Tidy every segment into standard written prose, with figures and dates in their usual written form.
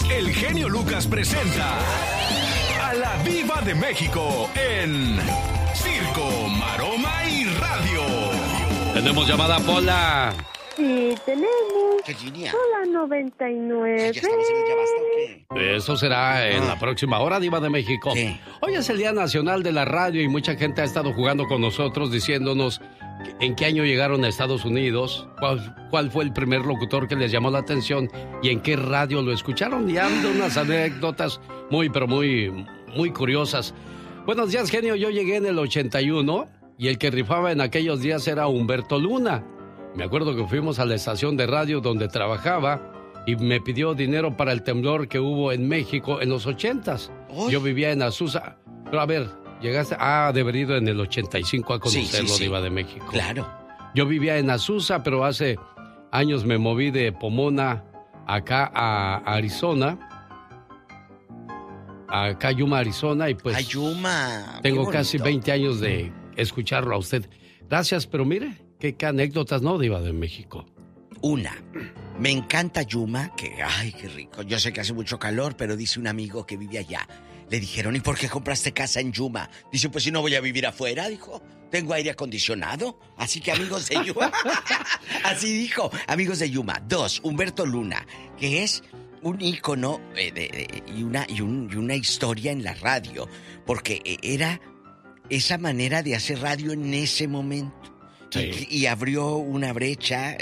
el genio Lucas presenta a la Diva de México en Circo, Maroma y Radio. Tenemos llamada, Pola. Sí, tenemos. Virginia. Hola, 99. ¿Ya estamos en el Ya Basta o qué? Eso será en la próxima hora, Diva de México. Sí. Hoy es el Día Nacional de la Radio y mucha gente ha estado jugando con nosotros diciéndonos en qué año llegaron a Estados Unidos, cuál fue el primer locutor que les llamó la atención y en qué radio lo escucharon. Y ha habido unas anécdotas muy curiosas. Buenos días, genio. Yo llegué en el 81 y el que rifaba en aquellos días era Humberto Luna. Me acuerdo que fuimos a la estación de radio donde trabajaba y me pidió dinero para el temblor que hubo en México en los 80s. Yo vivía en Azusa. Pero a ver, llegaste... de haber ido en el 85 a conocerlo, sí. Diva de México. Claro. Yo vivía en Azusa, pero hace años me moví de Pomona acá a Arizona. Acá Yuma, Arizona, y pues... Yuma. Tengo casi 20 años de escucharlo a usted. Gracias, pero mire... ¿Qué anécdotas, no, Diva de México? Una, me encanta Yuma, que ay, qué rico. Yo sé que hace mucho calor, pero dice un amigo que vive allá. Le dijeron, ¿y por qué compraste casa en Yuma? Dice, pues si no voy a vivir afuera, dijo. Tengo aire acondicionado, así que amigos de Yuma. Así dijo, amigos de Yuma. 2, Humberto Luna, que es un ícono y una historia en la radio, porque era esa manera de hacer radio en ese momento. Sí. Y abrió una brecha,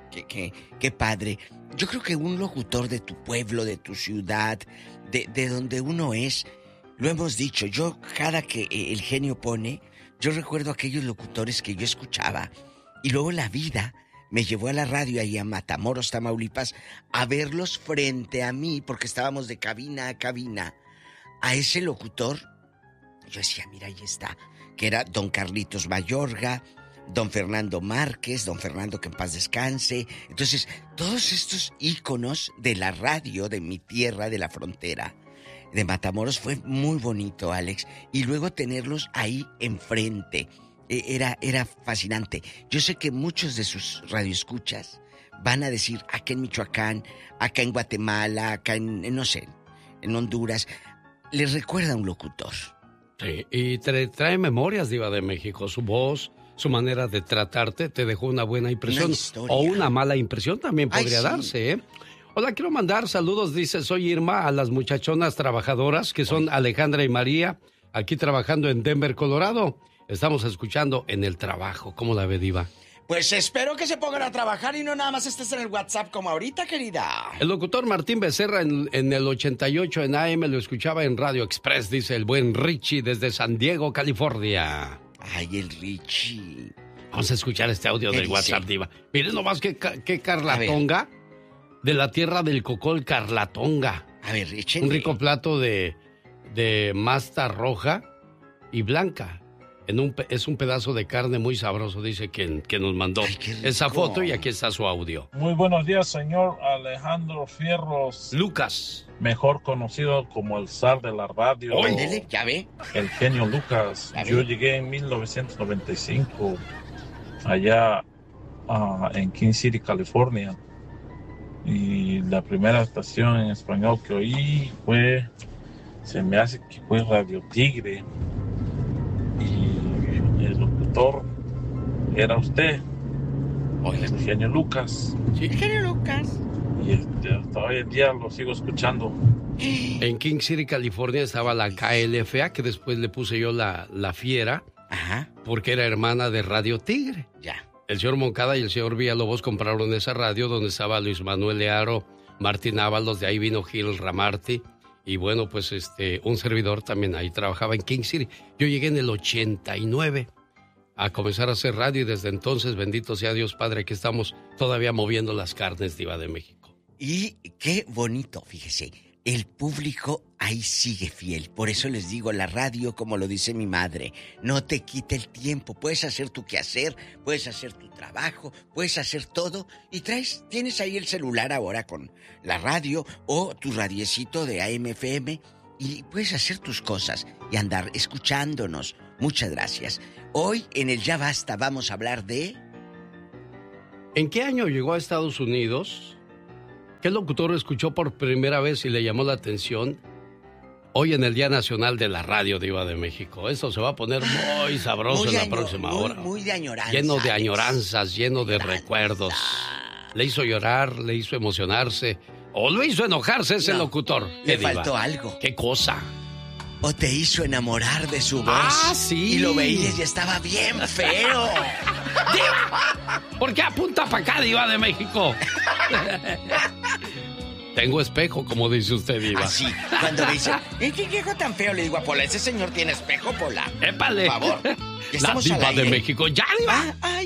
qué padre. Yo creo que un locutor de tu pueblo, de tu ciudad, de donde uno es, lo hemos dicho, yo cada que el genio pone, yo recuerdo aquellos locutores que yo escuchaba. Y luego la vida me llevó a la radio ahí a Matamoros, Tamaulipas, a verlos frente a mí, porque estábamos de cabina a cabina. A ese locutor, yo decía, mira, ahí está, que era don Carlitos Mayorga, don Fernando Márquez, don Fernando que en paz descanse. Entonces, todos estos íconos de la radio de mi tierra, de la frontera, de Matamoros, fue muy bonito, Alex. Y luego tenerlos ahí enfrente, era fascinante. Yo sé que muchos de sus radioescuchas van a decir, acá en Michoacán, acá en Guatemala, acá no sé, en Honduras, les recuerda a un locutor. Sí, y trae memorias, Diva de México, su voz... Su manera de tratarte te dejó una buena impresión o una mala impresión también podría darse, ¿eh? Hola, quiero mandar saludos, dice, soy Irma, a las muchachonas trabajadoras que son Alejandra y María, aquí trabajando en Denver, Colorado. Estamos escuchando en el trabajo. ¿Cómo la ve, Diva? Pues espero que se pongan a trabajar y no nada más estés en el WhatsApp como ahorita, querida. El locutor Martín Becerra en el 88 en AM lo escuchaba en Radio Express, dice el buen Richie desde San Diego, California. Ay, el Richie. Vamos a escuchar este audio del WhatsApp, Diva. Miren nomás que Carlatonga, de la tierra del cocol, Carlatonga. A ver, échenle. Un rico plato de masta roja y blanca. Es un pedazo de carne muy sabroso, dice que nos mandó esa foto y aquí está su audio. Muy buenos días, señor Alejandro Fierros. Lucas. Mejor conocido como el zar de la radio. Óndele, ya ve. El genio Lucas. Yo llegué en 1995 allá en King City, California. Y la primera estación en español que oí se me hace que fue Radio Tigre. Y el locutor era usted, el genio Lucas. Sí, el genio Lucas. Y hasta hoy en día lo sigo escuchando. En King City, California estaba la KLFA, que después le puse yo la Fiera. Ajá. Porque era hermana de Radio Tigre. Ya. El señor Moncada y el señor Villalobos compraron esa radio donde estaba Luis Manuel Learo, Martín Ábalos, de ahí vino Gil Ramarty. Y bueno, pues un servidor también ahí trabajaba en King City. Yo llegué en el 89 a comenzar a hacer radio y desde entonces, bendito sea Dios Padre, que estamos todavía moviendo las carnes, Diva de México. Y qué bonito, fíjese, el público ahí sigue fiel. Por eso les digo, la radio, como lo dice mi madre, no te quita el tiempo. Puedes hacer tu quehacer, puedes hacer tu trabajo, puedes hacer todo. Y tienes ahí el celular ahora con la radio o tu radiecito de AM/FM y puedes hacer tus cosas y andar escuchándonos. Muchas gracias. Hoy en el Ya Basta vamos a hablar de... ¿En qué año llegó a Estados Unidos ¿Qué locutor escuchó por primera vez y le llamó la atención hoy en el Día Nacional de la Radio, Diva de México? Eso se va a poner muy sabroso en la próxima hora. Muy de añoranza. Lleno de añoranzas, lleno de recuerdos. Le hizo llorar, le hizo emocionarse o lo hizo enojarse ese locutor. Le faltó algo. ¿Qué cosa? O te hizo enamorar de su voz. ¡Ah, sí! Y lo veías y estaba bien feo. ¿Por qué apunta para acá, Diva de México? Tengo espejo, como dice usted, Diva. Así, cuando me dice, ¿qué viejo tan feo? Le digo a Pola, ese señor tiene espejo, Pola. ¡Épale! Por favor. La Diva de México. ¡Ya, Diva! Ay.